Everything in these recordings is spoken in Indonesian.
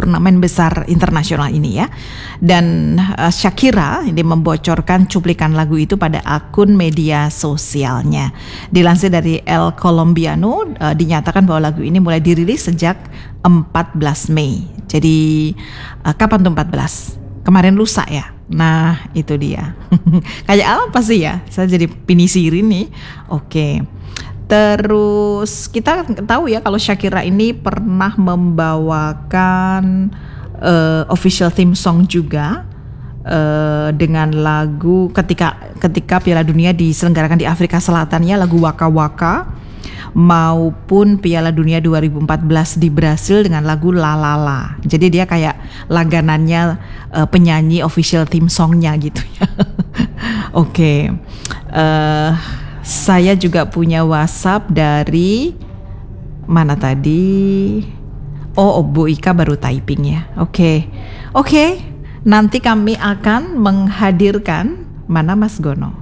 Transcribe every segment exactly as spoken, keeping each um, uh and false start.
turnamen besar internasional ini ya. Dan uh, Shakira ini membocorkan cuplikan lagu itu pada akun media sosialnya. Dilansir dari El Colombiano, uh, dinyatakan bahwa lagu ini mulai dirilis sejak empat belas Mei. Jadi uh, kapan tuh empat belas? Kemarin lusa ya. Nah itu dia. Kayak apa sih ya? Saya jadi pinisirin nih. Oke. Terus kita tahu ya kalau Shakira ini pernah membawakan uh, official theme song juga uh, dengan lagu ketika ketika Piala Dunia diselenggarakan di Afrika Selatan ya, lagu Waka Waka, maupun Piala Dunia dua ribu empat belas di Brasil dengan lagu La La La. Jadi dia kayak langganannya uh, penyanyi official theme songnya gitu ya. Oke. Okay. Uh, Saya juga punya WhatsApp dari mana tadi? Oh, Bu Ika baru typing ya. Oke, okay. oke. Okay. Nanti kami akan menghadirkan mana Mas Gono?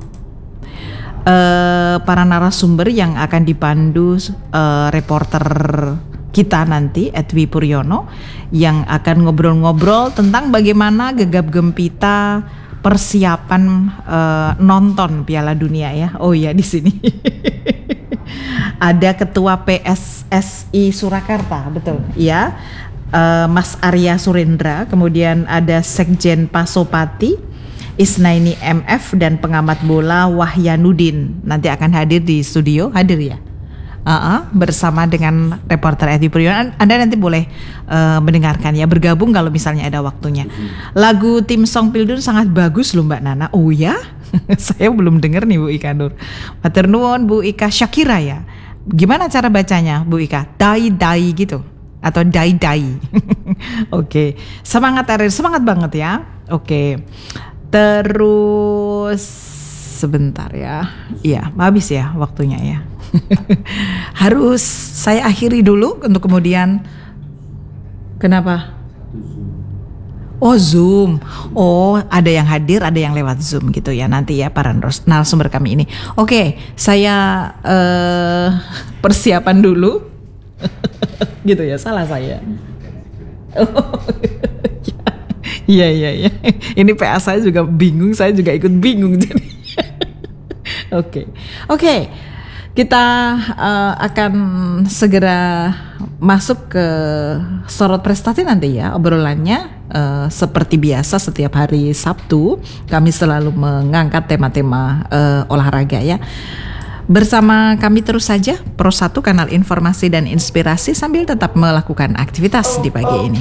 Uh, para narasumber yang akan dipandu uh, reporter kita nanti, Edwi Puryono, yang akan ngobrol-ngobrol tentang bagaimana gegap gempita persiapan uh, nonton Piala Dunia ya. Oh ya di sini ada Ketua P S S I Surakarta, betul ya, uh, Mas Arya Surendra. Kemudian ada Sekjen Pasopati Isnaini M F dan pengamat bola Wahyanudin. Nanti akan hadir di studio, hadir ya. Uh-uh, bersama dengan reporter Edwi Puryono. Anda nanti boleh uh, mendengarkan ya, bergabung kalau misalnya ada waktunya. Lagu tim song Pildun sangat bagus loh Mbak Nana. Oh ya? Saya belum dengar nih Bu Ika Nur. Matur nuwun Bu Ika. Shakira ya. Gimana cara bacanya Bu Ika? Dai-dai gitu atau dai-dai. Oke. Okay. Semangat Erin, semangat banget ya. Oke. Okay. Terus sebentar ya. Iya, habis ya waktunya ya. Harus saya akhiri dulu untuk kemudian kenapa? Oh Zoom. Oh ada yang hadir, ada yang lewat Zoom gitu ya nanti ya para narasumber kami ini. Oke, saya uh, persiapan dulu. Gitu ya, salah saya. Iya iya iya. Ini P A saya juga bingung, saya juga ikut bingung jadi. Oke. Oke. Kita uh, akan segera masuk ke sorot prestasi nanti ya obrolannya. Uh, seperti biasa setiap hari Sabtu kami selalu mengangkat tema-tema uh, olahraga ya. Bersama kami terus saja Pro satu, kanal informasi dan inspirasi sambil tetap melakukan aktivitas di pagi ini.